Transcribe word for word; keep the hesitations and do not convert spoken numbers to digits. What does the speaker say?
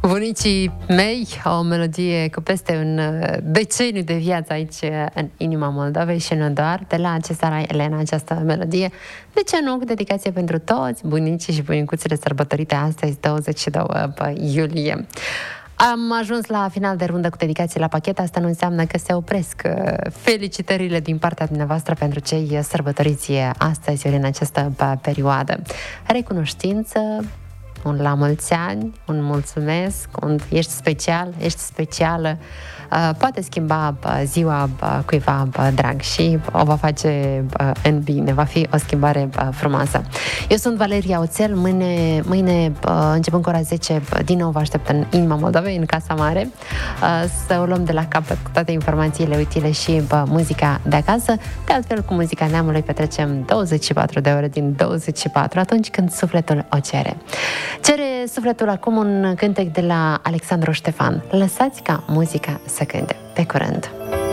Bunicii mei, o melodie cu peste un deceniu de viață aici în inima Moldovei și nu doar, de la Cezara Elena, această melodie. De ce nu? Cu dedicație pentru toți bunicii și bunicuțele sărbătorite astăzi, douăzeci și doi iulie. Am ajuns la final de rundă cu dedicații la pachet. Asta nu înseamnă că se opresc felicitările din partea dumneavoastră pentru cei sărbătoriți astăzi, ori în această perioadă. Recunoștință, un la mulți ani, un mulțumesc, un ești special, ești specială, uh, poate schimba uh, ziua uh, cuiva uh, drag și o va face uh, în bine, va fi o schimbare uh, frumoasă. Eu sunt Valeria Oțel, mâine, mâine uh, începând cu ora zece, din nou vă aștept în inima Moldovei, în Casa Mare, uh, să o luăm de la capăt cu toate informațiile utile și uh, muzica de acasă. De altfel, cu muzica neamului petrecem douăzeci și patru de ore din douăzeci și patru, atunci când sufletul o cere. Cere sufletul acum un cântec de la Alexandru Ștefan. Lăsați ca muzica să cânte. Pe curând!